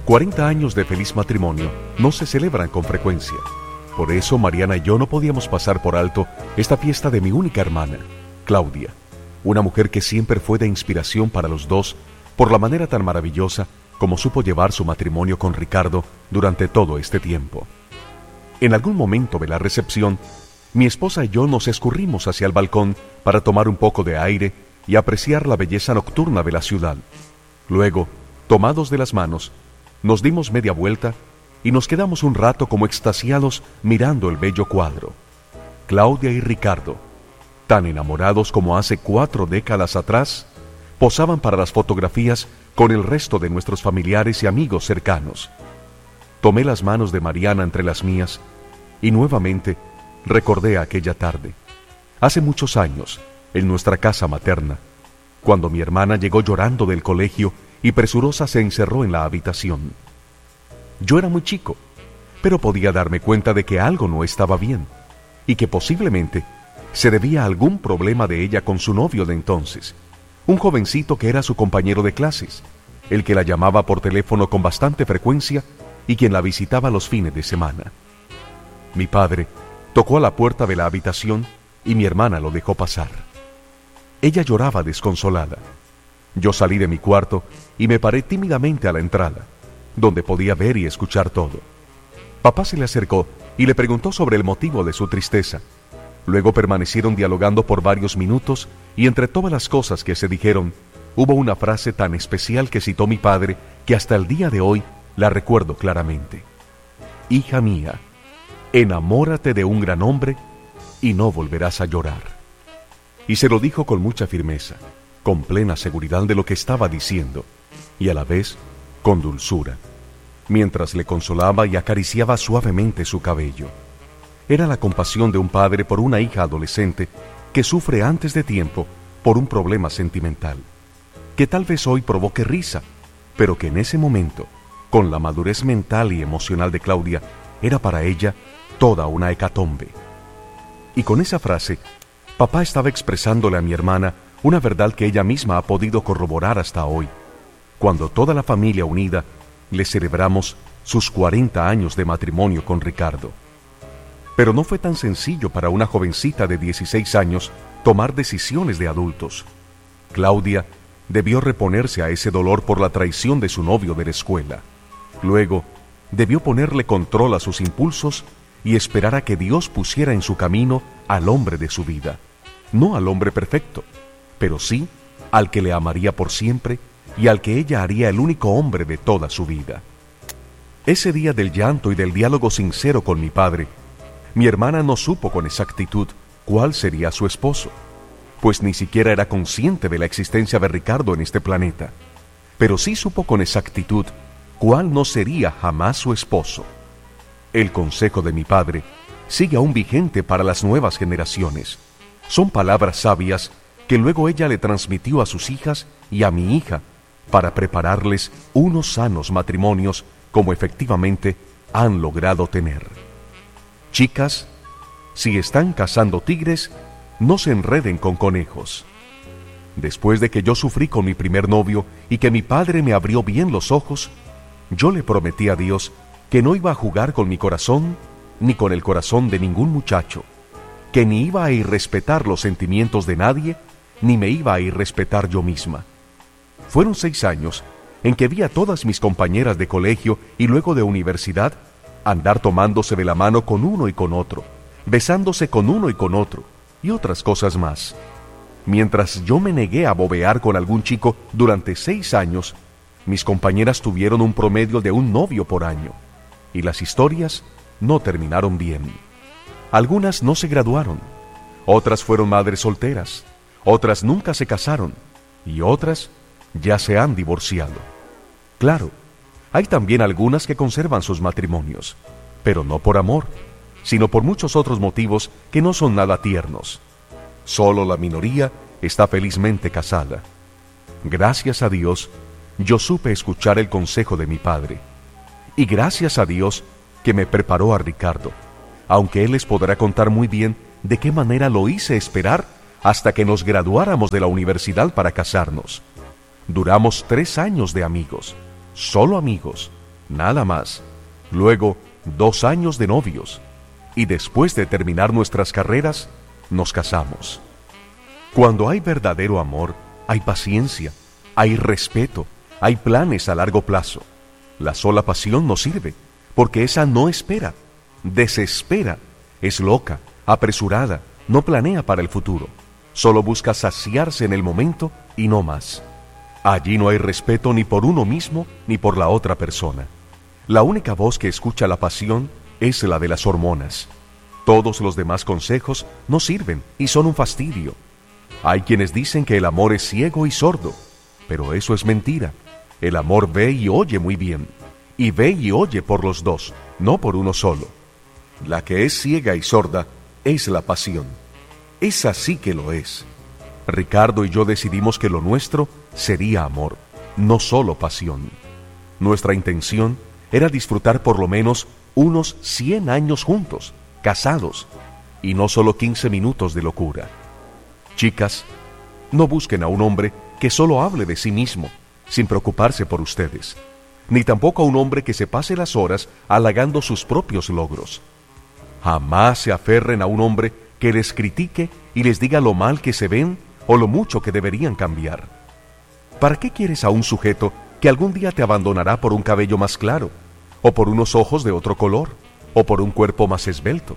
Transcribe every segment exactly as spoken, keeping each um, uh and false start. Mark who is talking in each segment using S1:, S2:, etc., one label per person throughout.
S1: cuarenta años de feliz matrimonio no se celebran con frecuencia. Por eso Mariana y yo no podíamos pasar por alto esta fiesta de mi única hermana, Claudia, una mujer que siempre fue de inspiración para los dos por la manera tan maravillosa como supo llevar su matrimonio con Ricardo durante todo este tiempo. En algún momento de la recepción, mi esposa y yo nos escurrimos hacia el balcón para tomar un poco de aire y apreciar la belleza nocturna de la ciudad. Luego, tomados de las manos, nos dimos media vuelta y nos quedamos un rato como extasiados mirando el bello cuadro. Claudia y Ricardo, tan enamorados como hace cuatro décadas atrás, posaban para las fotografías con el resto de nuestros familiares y amigos cercanos. Tomé las manos de Mariana entre las mías y nuevamente recordé aquella tarde, hace muchos años, en nuestra casa materna, cuando mi hermana llegó llorando del colegio y presurosa se encerró en la habitación. Yo era muy chico, pero podía darme cuenta de que algo no estaba bien y que posiblemente se debía a algún problema de ella con su novio de entonces, un jovencito que era su compañero de clases, el que la llamaba por teléfono con bastante frecuencia y quien la visitaba los fines de semana. Mi padre tocó a la puerta de la habitación y mi hermana lo dejó pasar. Ella lloraba desconsolada. Yo salí de mi cuarto y me paré tímidamente a la entrada, donde podía ver y escuchar todo. Papá se le acercó y le preguntó sobre el motivo de su tristeza. Luego permanecieron dialogando por varios minutos y entre todas las cosas que se dijeron, hubo una frase tan especial que citó mi padre que hasta el día de hoy la recuerdo claramente. Hija mía, enamórate de un gran hombre y no volverás a llorar. Y se lo dijo con mucha firmeza, con plena seguridad de lo que estaba diciendo, y a la vez con dulzura, mientras le consolaba y acariciaba suavemente su cabello. Era la compasión de un padre por una hija adolescente que sufre antes de tiempo por un problema sentimental, que tal vez hoy provoque risa, pero que en ese momento, con la madurez mental y emocional de Claudia, era para ella toda una hecatombe. Y con esa frase, papá estaba expresándole a mi hermana una verdad que ella misma ha podido corroborar hasta hoy, cuando toda la familia unida le celebramos sus cuarenta años de matrimonio con Ricardo. Pero no fue tan sencillo para una jovencita de dieciséis años tomar decisiones de adultos. Claudia debió reponerse a ese dolor por la traición de su novio de la escuela. Luego, debió ponerle control a sus impulsos y esperar a que Dios pusiera en su camino al hombre de su vida. No al hombre perfecto, pero sí al que le amaría por siempre y al que ella haría el único hombre de toda su vida. Ese día del llanto y del diálogo sincero con mi padre, mi hermana no supo con exactitud cuál sería su esposo, pues ni siquiera era consciente de la existencia de Ricardo en este planeta, pero sí supo con exactitud cuál no sería jamás su esposo. El consejo de mi padre sigue aún vigente para las nuevas generaciones. Son palabras sabias que luego ella le transmitió a sus hijas y a mi hija para prepararles unos sanos matrimonios como efectivamente han logrado tener. Chicas, si están cazando tigres, no se enreden con conejos. Después de que yo sufrí con mi primer novio y que mi padre me abrió bien los ojos, yo le prometí a Dios que no iba a jugar con mi corazón ni con el corazón de ningún muchacho, que ni iba a irrespetar los sentimientos de nadie, ni me iba a irrespetar yo misma. Fueron seis años en que vi a todas mis compañeras de colegio y luego de universidad andar tomándose de la mano con uno y con otro, besándose con uno y con otro, y otras cosas más. Mientras yo me negué a bobear con algún chico durante seis años, mis compañeras tuvieron un promedio de un novio por año, y las historias no terminaron bien. Algunas no se graduaron, otras fueron madres solteras, otras nunca se casaron, y otras ya se han divorciado. Claro, hay también algunas que conservan sus matrimonios, pero no por amor, sino por muchos otros motivos que no son nada tiernos. Solo la minoría está felizmente casada. Gracias a Dios, yo supe escuchar el consejo de mi padre. Y gracias a Dios que me preparó a Ricardo, aunque él les podrá contar muy bien de qué manera lo hice esperar hasta que nos graduáramos de la universidad para casarnos. Duramos tres años de amigos, solo amigos, nada más. Luego, dos años de novios. Y después de terminar nuestras carreras, nos casamos. Cuando hay verdadero amor, hay paciencia, hay respeto, hay planes a largo plazo. La sola pasión no sirve, porque esa no espera, desespera, es loca, apresurada, no planea para el futuro, solo busca saciarse en el momento y no más. Allí no hay respeto ni por uno mismo ni por la otra persona. La única voz que escucha la pasión es la de las hormonas. Todos los demás consejos no sirven y son un fastidio. Hay quienes dicen que el amor es ciego y sordo, pero eso es mentira. El amor ve y oye muy bien, y ve y oye por los dos, no por uno solo. La que es ciega y sorda es la pasión. Esa sí que lo es. Ricardo y yo decidimos que lo nuestro sería amor, no solo pasión. Nuestra intención era disfrutar por lo menos unos cien años juntos, casados, y no solo quince minutos de locura. Chicas, no busquen a un hombre que solo hable de sí mismo, sin preocuparse por ustedes, ni tampoco a un hombre que se pase las horas halagando sus propios logros. Jamás se aferren a un hombre que les critique y les diga lo mal que se ven o lo mucho que deberían cambiar. ¿Para qué quieres a un sujeto que algún día te abandonará por un cabello más claro, o por unos ojos de otro color, o por un cuerpo más esbelto?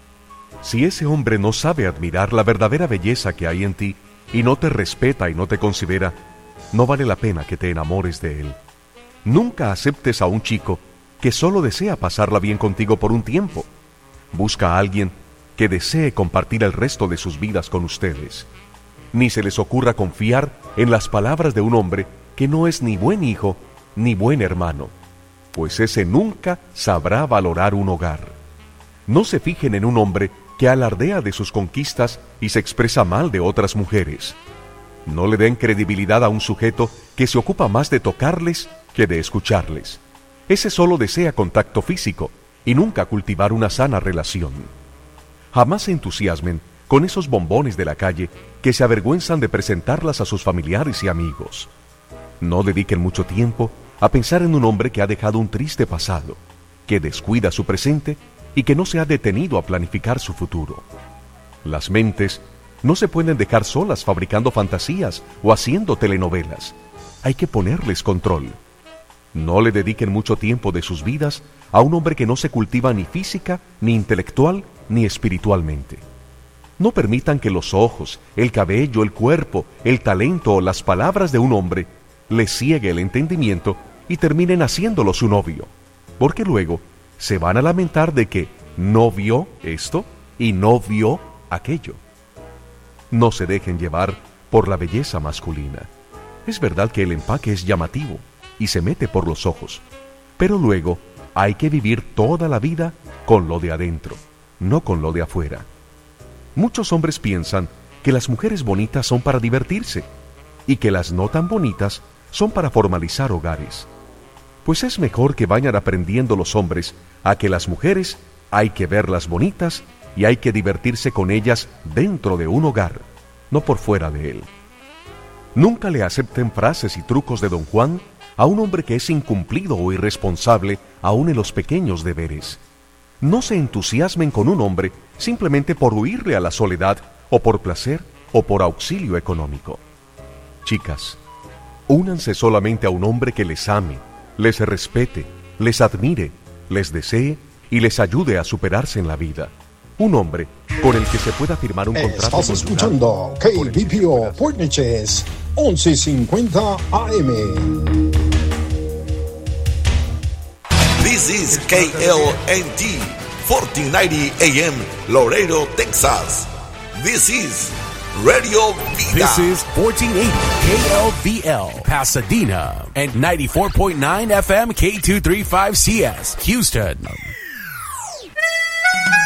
S1: Si ese hombre no sabe admirar la verdadera belleza que hay en ti y no te respeta y no te considera, no vale la pena que te enamores de él. Nunca aceptes a un chico que solo desea pasarla bien contigo por un tiempo. Busca a alguien que desee compartir el resto de sus vidas con ustedes. Ni se les ocurra confiar en las palabras de un hombre que no es ni buen hijo ni buen hermano, pues ese nunca sabrá valorar un hogar. No se fijen en un hombre que alardea de sus conquistas y se expresa mal de otras mujeres. No le den credibilidad a un sujeto que se ocupa más de tocarles que de escucharles. Ese solo desea contacto físico y nunca cultivar una sana relación. Jamás se entusiasmen con esos bombones de la calle que se avergüenzan de presentarlas a sus familiares y amigos. No dediquen mucho tiempo a pensar en un hombre que ha dejado un triste pasado, que descuida su presente y que no se ha detenido a planificar su futuro. Las mentes no se pueden dejar solas fabricando fantasías o haciendo telenovelas. Hay que ponerles control. No le dediquen mucho tiempo de sus vidas a un hombre que no se cultiva ni física, ni intelectual, ni espiritualmente. No permitan que los ojos, el cabello, el cuerpo, el talento o las palabras de un hombre les ciegue el entendimiento y terminen haciéndolo su novio, porque luego se van a lamentar de que no vio esto y no vio aquello. No se dejen llevar por la belleza masculina. Es verdad que el empaque es llamativo y se mete por los ojos, pero luego hay que vivir toda la vida con lo de adentro, no con lo de afuera. Muchos hombres piensan que las mujeres bonitas son para divertirse y que las no tan bonitas son para formalizar hogares. Pues es mejor que vayan aprendiendo los hombres a que las mujeres hay que verlas bonitas y hay que divertirse con ellas dentro de un hogar, no por fuera de él. Nunca le acepten frases y trucos de Don Juan a un hombre que es incumplido o irresponsable aún en los pequeños deberes. No se entusiasmen con un hombre simplemente por huirle a la soledad o por placer o por auxilio económico. Chicas, únanse solamente a un hombre que les ame, les respete, les admire, les desee y les ayude a superarse en la vida. Un hombre con el que se pueda firmar un contrato.
S2: Estás escuchando K B P O Port Neches once cincuenta A M.
S3: This is K L N T fourteen ninety A M Laredo, Texas. This is Radio Vida.
S4: This is fourteen eighty K L V L Pasadena and ninety-four point nine F M K two thirty-five C S Houston.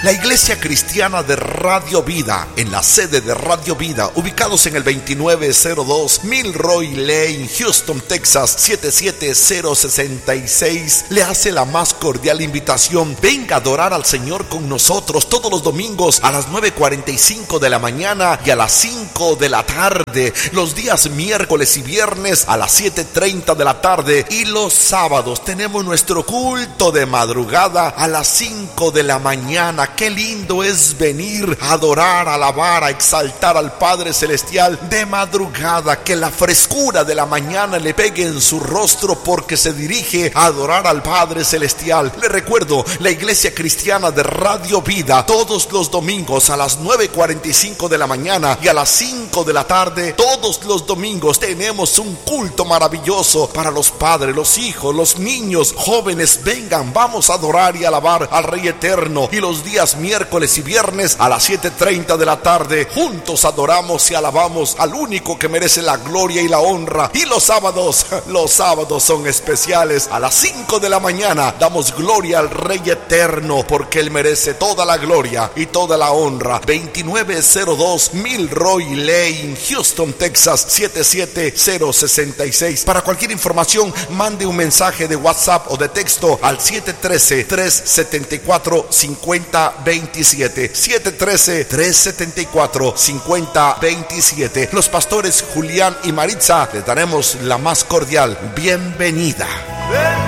S3: La Iglesia Cristiana de Radio Vida, en la sede de Radio Vida, ubicados en el veintinueve cero dos Milroy Lane, Houston, Texas, siete siete cero seis seis, le hace la más cordial invitación. Venga a adorar al Señor con nosotros todos los domingos a las nueve cuarenta y cinco de la mañana y a las cinco de la tarde, los días miércoles y viernes a las siete treinta de la tarde, y los sábados tenemos nuestro culto de madrugada a las cinco de la mañana. Qué lindo es venir a adorar, a alabar, a exaltar al Padre Celestial de madrugada, que la frescura de la mañana le pegue en su rostro porque se dirige a adorar al Padre Celestial. Le recuerdo, la Iglesia Cristiana de Radio Vida, todos los domingos a las nueve cuarenta y cinco de la mañana y a las cinco de la tarde, todos los domingos tenemos un culto maravilloso para los padres, los hijos, los niños, jóvenes. Vengan, vamos a adorar y alabar al Rey Eterno. Y los días miércoles y viernes a las siete treinta de la tarde, juntos adoramos y alabamos al único que merece la gloria y la honra. Y los sábados, los sábados son especiales. A las cinco de la mañana damos gloria al Rey Eterno, porque Él merece toda la gloria y toda la honra. veintinueve cero dos Milroy Lane, Houston, Texas, siete siete cero seis seis. Para cualquier información, mande un mensaje de WhatsApp o de texto al siete uno tres, tres siete cuatro, cinco cero dos siete. siete uno tres, tres siete cuatro, cinco cero dos siete. Los pastores Julián y Maritza les daremos la más cordial bienvenida.